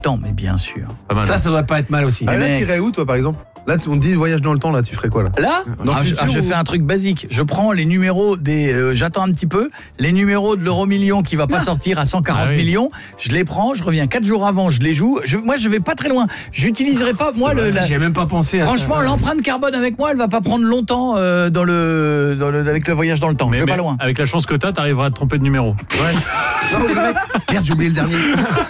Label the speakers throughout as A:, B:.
A: temps, mais bien sûr.
B: Pas mal.
C: Ça doit pas être mal aussi.
D: Ah, là,
A: Mais-
D: t'irais où, toi, par exemple? Là, on te dit voyage dans le temps, là, tu ferais quoi, là?
A: Là,
D: Dans le futur,
A: je
D: ou-
A: fais un truc basique. Je prends les numéros des... j'attends un petit peu. Les numéros de l'euro-million qui va pas sortir à 140
B: Ah oui.
A: millions, je les prends, je reviens 4 jours avant, je les joue. Moi, je vais pas très loin. J'utiliserai pas, moi,
C: J'y ai même pas pensé à
A: Franchement,
C: ça.
A: l'empreinte carbone avec moi, elle va pas prendre longtemps avec le voyage dans le temps. je vais pas loin.
B: Avec la chance que t'arriveras à te tromper de numéro.
D: Ouais. Non, les mecs, merde, j'ai oublié le dernier.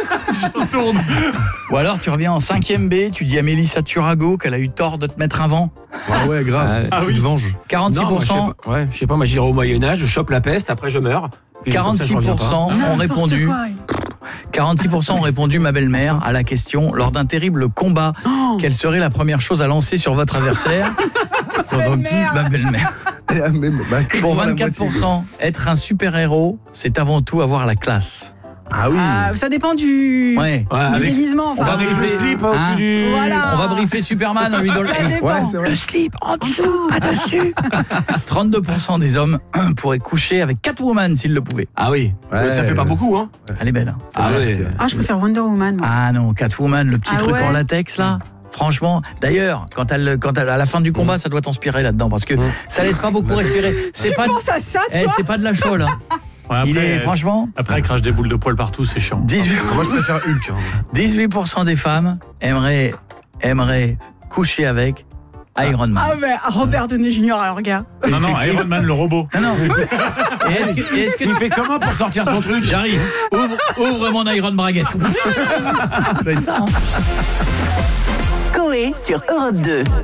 A: Ou alors, tu reviens en 5e B, tu dis à Mélissa Turago qu'elle a eu tort de te mettre un vent.
D: Ah ouais, grave.
C: Ah
D: Tu te venges.
A: 46%.
C: Je sais pas, moi j'irai au Moyen-Âge, je chope la peste, après je meurs. Puis comme ça, je reviens pas.
A: 46% ont répondu. 46% ont répondu, ma belle-mère, à la question lors d'un terrible combat, quelle serait la première chose à lancer sur votre adversaire? Son donc dit, ma belle-mère. Pour 24%, être un super-héros, c'est avant tout avoir la classe.
D: Ah oui.
E: Ça dépend du
A: Ouais.
C: avec-
E: déguisement.
A: On va
C: Avec le
A: briefer,
C: slip
A: hein.
C: au-dessus du...
E: Voilà.
A: On va briefer Superman en lui donnant
E: Ça dépend.
D: Ouais, c'est vrai.
A: le slip en dessous, pas dessus. 32% des hommes pourraient coucher avec Catwoman s'ils le pouvaient.
C: Ah oui,
D: Ouais.
C: ça fait pas beaucoup, hein.
A: Elle est belle. Hein.
C: Ah
D: vrai,
C: ouais.
E: Je préfère Wonder Woman. moi.
A: Ah non, Catwoman, le petit
E: Ah
A: truc
E: ouais.
A: en latex là. Franchement, d'ailleurs, quand elle à la fin du combat, ça doit t'inspirer là-dedans parce que ça laisse pas beaucoup respirer. C'est
E: Tu
A: pas
E: penses à ça, toi
A: c'est pas de la chaux là.
B: Ouais, après,
A: Il est franchement
B: Après, elle crache des boules de poils partout, c'est chiant.
A: 18%,
D: Moi, je préfère Hulk. Hein.
A: 18% des femmes aimeraient coucher avec Iron Man.
E: Ah mais Robert Downey Jr. alors gars.
B: Non, Iron Man, le robot.
A: Non. Et est-ce que
C: Il fait comment pour sortir son truc?
A: j'arrive? Ouvre mon Iron Braguette. Ça doit être ça. Hein.
F: Coé sur Europe 2.